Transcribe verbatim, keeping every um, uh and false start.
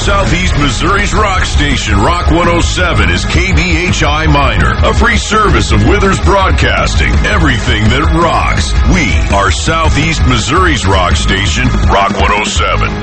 Southeast Missouri's rock station, Rock one oh seven, is K B H I Minor, a free service of Withers Broadcasting. Everything that rocks. We are Southeast Missouri's rock station, Rock one oh seven.